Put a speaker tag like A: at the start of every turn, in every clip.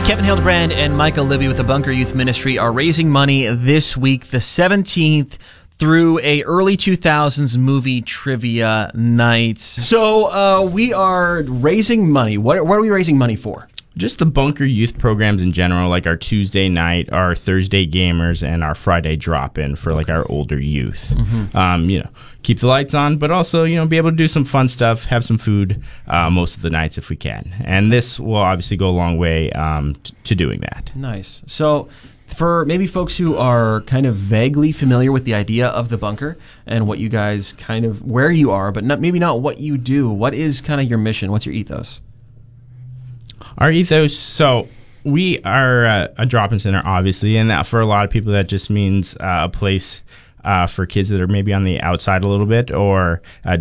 A: Kevin Hildebrand and Michael Libby with the Bunker Youth Ministry are raising money this week, the 17th, through a early 2000s movie trivia night. So we are raising money. What are we raising money for?
B: Just the Bunker Youth programs in general, like our Tuesday night, our Thursday gamers, and our Friday drop-in for like our older youth. Keep the lights on, but also, be able to do some fun stuff, have some food most of the nights if we can. And this will obviously go a long way to doing that.
A: Nice. So for maybe folks who are kind of vaguely familiar with the idea of the Bunker and what you guys where you are, but maybe not what you do, what is kind of your mission? What's your ethos?
B: Our ethos, so we are a drop-in center, obviously, and that for a lot of people that just means a place for kids that are maybe on the outside a little bit or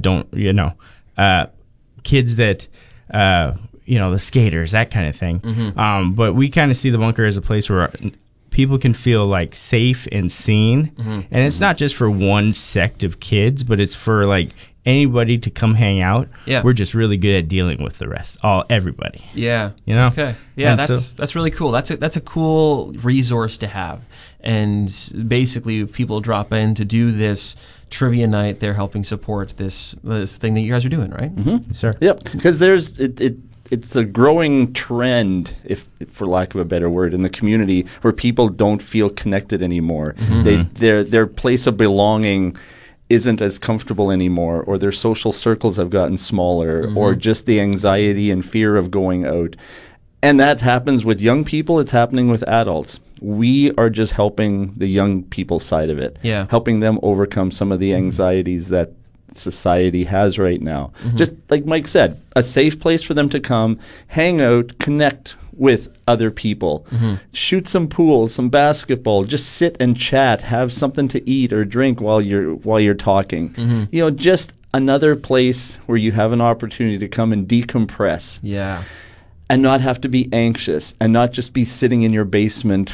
B: kids that, the skaters, that kind of thing.
A: Mm-hmm.
B: But we kind of see the Bunker as a place where people can feel like safe and seen, and it's not just for one sect of kids, but it's for like anybody to come hang out.
A: Yeah.
B: We're just really good at dealing with the rest, everybody.
A: Yeah.
B: Okay.
A: Yeah, that's really cool. That's a cool resource to have. And basically, if people drop in to do this trivia night, they're helping support this thing that you guys are doing, right?
B: Mm-hmm. Sure.
C: Yep. Because it's a growing trend, if for lack of a better word, in the community where people don't feel connected anymore.
B: Mm-hmm.
C: Their place of belonging isn't as comfortable anymore, or their social circles have gotten smaller, or just the anxiety and fear of going out. And that happens with young people, it's happening with adults. We are just helping the young people side of it, helping them overcome some of the anxieties that society has right now. Just like Mike said, a safe place for them to come, hang out, connect with other people, shoot some pool, some basketball, just sit and chat, have something to eat or drink while you're talking. Just another place where you have an opportunity to come and decompress.
A: Yeah.
C: And not have to be anxious and not just be sitting in your basement